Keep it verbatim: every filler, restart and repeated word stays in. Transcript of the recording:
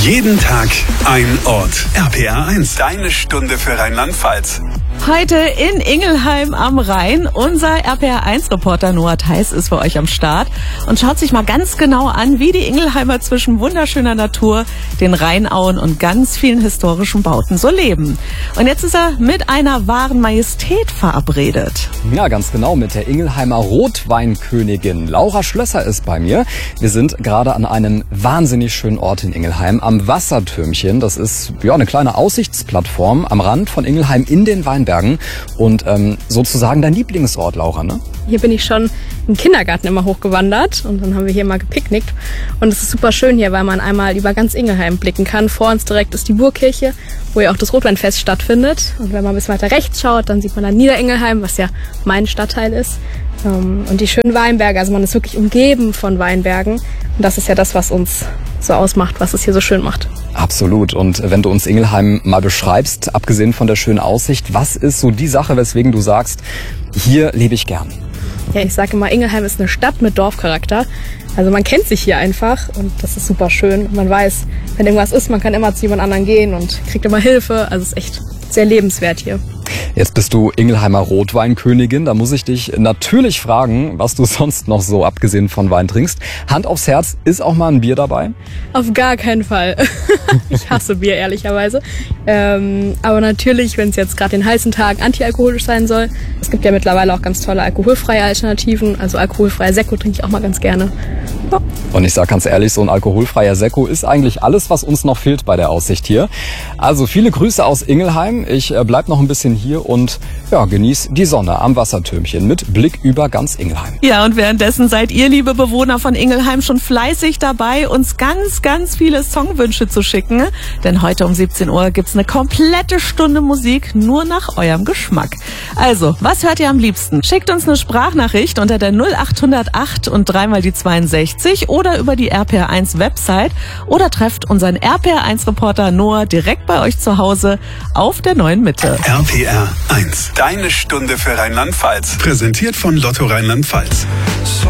Jeden Tag ein Ort. R P R eins, deine Stunde für Rheinland-Pfalz. Heute in Ingelheim am Rhein. Unser R P R eins Reporter Noah Theis ist für euch am Start und schaut sich mal ganz genau an, wie die Ingelheimer zwischen wunderschöner Natur, den Rheinauen und ganz vielen historischen Bauten so leben. Und jetzt ist er mit einer wahren Majestät verabredet. Ja, ganz genau, mit der Ingelheimer Rotweinkönigin. Laura Schlösser ist bei mir. Wir sind gerade an einem wahnsinnig schönen Ort in Ingelheim, am Wassertürmchen. Das ist ja eine kleine Aussichtsplattform am Rand von Ingelheim in den Weinbergen. Und ähm, sozusagen dein Lieblingsort, Laura, ne? Hier bin ich schon im Kindergarten immer hochgewandert und dann haben wir hier mal gepicknickt. Und es ist super schön hier, weil man einmal über ganz Ingelheim blicken kann. Vor uns direkt ist die Burgkirche, wo ja auch das Rotweinfest stattfindet. Und wenn man bis weiter rechts schaut, dann sieht man dann Niederingelheim, was ja mein Stadtteil ist. Und die schönen Weinberge, also man ist wirklich umgeben von Weinbergen. Und das ist ja das, was uns so ausmacht, was es hier so schön macht. Absolut. Und wenn du uns Ingelheim mal beschreibst, abgesehen von der schönen Aussicht, was ist so die Sache, weswegen du sagst, hier lebe ich gern? Ja, ich sage immer, Ingelheim ist eine Stadt mit Dorfcharakter. Also man kennt sich hier einfach und das ist super schön. Man weiß, wenn irgendwas ist, man kann immer zu jemand anderen gehen und kriegt immer Hilfe. Also es ist echt sehr lebenswert hier. Jetzt bist du Ingelheimer Rotweinkönigin. Da muss ich dich natürlich fragen, was du sonst noch so abgesehen von Wein trinkst. Hand aufs Herz, ist auch mal ein Bier dabei? Auf gar keinen Fall. Ich hasse Bier, ehrlicherweise. Ähm, aber natürlich, wenn es jetzt gerade den heißen Tag antialkoholisch sein soll. Es gibt ja mittlerweile auch ganz tolle alkoholfreie Alternativen. Also alkoholfreier Sekko trinke ich auch mal ganz gerne. Ja. Und ich sage ganz ehrlich, so ein alkoholfreier Sekko ist eigentlich alles, was uns noch fehlt bei der Aussicht hier. Also viele Grüße aus Ingelheim. Ich äh, bleib noch ein bisschen hier und ja, genieß die Sonne am Wassertürmchen mit Blick über ganz Ingelheim. Ja, und währenddessen seid ihr, liebe Bewohner von Ingelheim, schon fleißig dabei, uns ganz, ganz viele Songwünsche zu schicken. Denn heute um siebzehn Uhr gibt's eine komplette Stunde Musik nur nach eurem Geschmack. Also, was hört ihr am liebsten? Schickt uns eine Sprachnachricht unter der null acht null acht und dreimal die zweiundsechzig oder über die R P R eins Website oder trefft unseren R P R eins Reporter Noah direkt bei euch zu Hause auf der neuen Mitte. R P R eins, deine Stunde für Rheinland-Pfalz. Präsentiert von Lotto Rheinland-Pfalz.